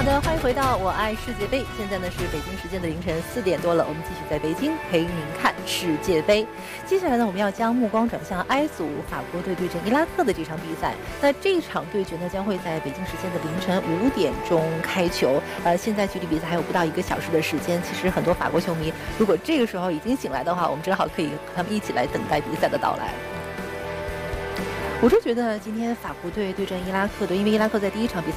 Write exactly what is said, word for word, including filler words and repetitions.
的，欢迎回到我爱世界杯。现在呢是北京时间的凌晨四点多了，我们继续在北京陪您看世界杯。接下来呢，我们要将目光转向 I 组法国队对阵伊拉克的这场比赛。那这场对决呢将会在北京时间的凌晨五点钟开球。呃，现在距离比赛还有不到一个小时的时间。其实很多法国球迷如果这个时候已经醒来的话，我们正好可以和他们一起来等待比赛的到来。我是觉得今天法国队对阵伊拉克队，因为伊拉克在第一场比赛